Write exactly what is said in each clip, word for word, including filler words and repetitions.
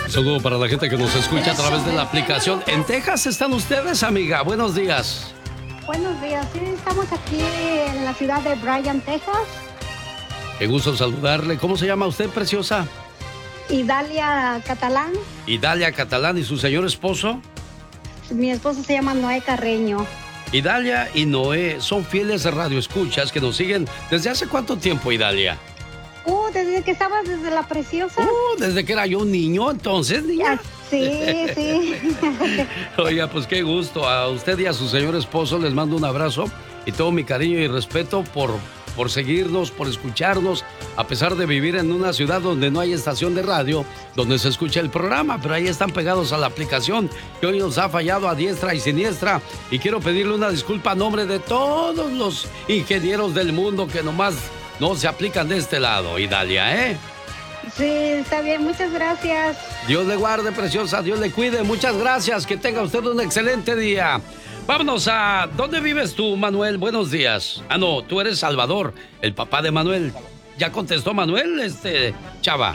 Saludo para la gente que nos escucha a través de la aplicación. ¿En Texas están ustedes, amiga? Buenos días. Buenos días, sí, estamos aquí en la ciudad de Bryan, Texas. Qué gusto saludarle. ¿Cómo se llama usted, preciosa? Idalia Catalán. Idalia Catalán. ¿Y su señor esposo? Mi esposo se llama Noé Carreño. Idalia y Noé son fieles radioescuchas que nos siguen desde hace cuánto tiempo, Idalia. Uh, desde que estabas desde la preciosa. Uh, desde que era yo un niño, entonces, niña. Sí, sí. Oiga, pues qué gusto. A usted y a su señor esposo les mando un abrazo y todo mi cariño y respeto por, por seguirnos, por escucharnos, a pesar de vivir en una ciudad donde no hay estación de radio, donde se escucha el programa, pero ahí están pegados a la aplicación que hoy nos ha fallado a diestra y siniestra. Y quiero pedirle una disculpa a nombre de todos los ingenieros del mundo que nomás no se aplican de este lado, Idalia, ¿eh? Sí, está bien, muchas gracias. Dios le guarde, preciosa, Dios le cuide, muchas gracias, que tenga usted un excelente día. Vámonos a... ¿Dónde vives tú, Manuel? Buenos días. Ah, no, tú eres Salvador, el papá de Manuel. ¿Ya contestó Manuel, este, chava?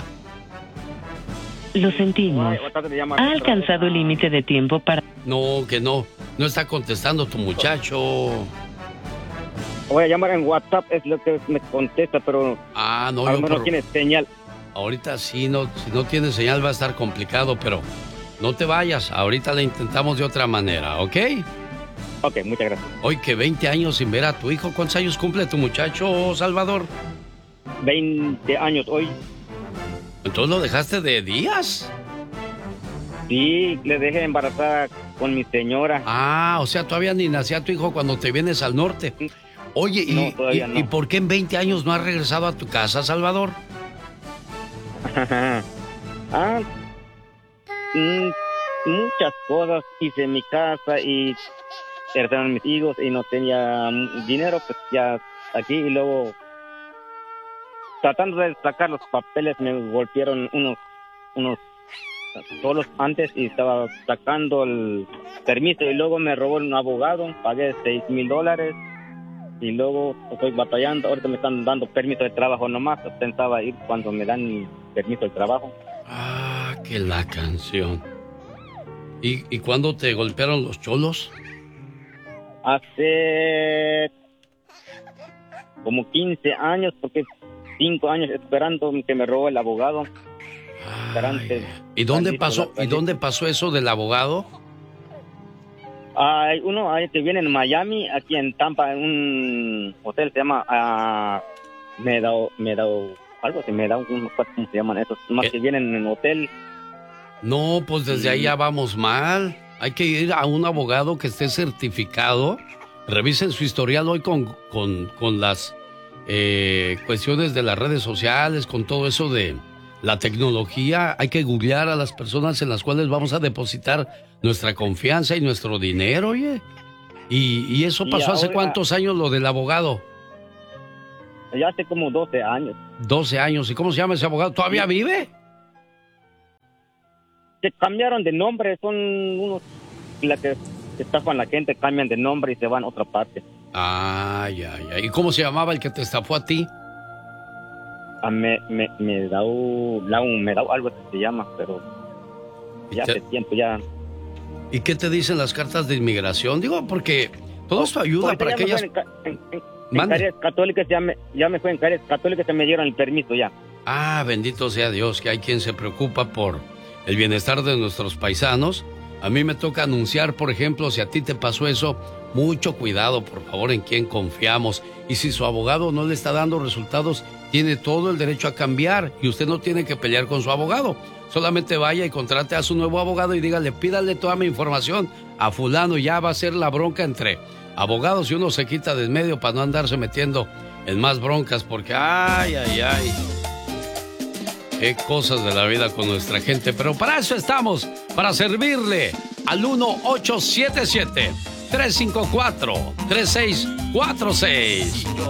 Lo sentimos. Ha alcanzado el límite de tiempo para... No, que no, no está contestando tu muchacho. Voy a llamar en WhatsApp, es lo que me contesta, pero ah, no, a lo yo mejor por... no tiene señal. Ahorita sí, no, si no tiene señal va a estar complicado, pero no te vayas, ahorita le intentamos de otra manera, ¿ok? Ok, muchas gracias. Hoy que veinte años sin ver a tu hijo, ¿cuántos años cumple tu muchacho, Salvador? veinte años hoy. ¿Entonces lo dejaste de días? Sí, le dejé embarazada con mi señora. Ah, o sea, todavía ni nacía tu hijo cuando te vienes al norte. Oye, ¿y, no, todavía y, no. ¿y por qué en veinte años no has regresado a tu casa, Salvador? ah, mm, muchas cosas hice en mi casa y heredaron mis hijos y no tenía dinero, pues ya aquí y luego tratando de sacar los papeles me golpearon unos unos solos antes y estaba sacando el permiso y luego me robó un abogado, pagué seis mil dólares y luego estoy batallando, ahorita me están dando permiso de trabajo nomás, pensaba ir cuando me dan permiso de trabajo. Ah, que la canción. ¿Y, y cuándo te golpearon los cholos? Hace como quince años, porque cinco años esperando que me robe el abogado. Ay, ¿Y dónde pasó? ¿Y dónde pasó eso del abogado? Hay uno hay que viene en Miami, aquí en Tampa, en un hotel se llama uh, Meadow, Meadow, algo así, Meadow, ¿cómo se llaman esos? Más que vienen en hotel. No, pues desde ahí ya vamos mal. Hay que ir a un abogado que esté certificado. Revisen su historial hoy con, con, con las eh, cuestiones de las redes sociales, con todo eso de la tecnología. Hay que googlear a las personas en las cuales vamos a depositar nuestra confianza y nuestro dinero, oye. ¿Y, y eso pasó y hace ahora, cuántos años lo del abogado? Ya hace como doce años. doce años. ¿Y cómo se llama ese abogado? ¿Todavía vive? Se cambiaron de nombre, son unos la que estafan a la gente, cambian de nombre y se van a otra parte. Ay, ay, ay. ¿Y cómo se llamaba el que te estafó a ti? A me, me, me da un, me da algo que se llama, pero ya hace tiempo ya. ¿Y qué te dicen las cartas de inmigración? Digo, porque todo esto ayuda para aquellas... En, en, en, en Carías Católicas ya me, ya me fue en Carías Católicas, se me dieron el permiso ya. Ah, bendito sea Dios, que hay quien se preocupa por el bienestar de nuestros paisanos. A mí me toca anunciar, por ejemplo, si a ti te pasó eso, mucho cuidado, por favor, en quién confiamos. Y si su abogado no le está dando resultados, tiene todo el derecho a cambiar y usted no tiene que pelear con su abogado. Solamente vaya y contrate a su nuevo abogado y dígale, pídale toda mi información a fulano. Ya va a ser la bronca entre abogados y uno se quita de en medio para no andarse metiendo en más broncas, porque ay, ay, ay. Qué cosas de la vida con nuestra gente, pero para eso estamos, para servirle al uno ocho siete siete, tres cinco cuatro, tres seis cuatro seis.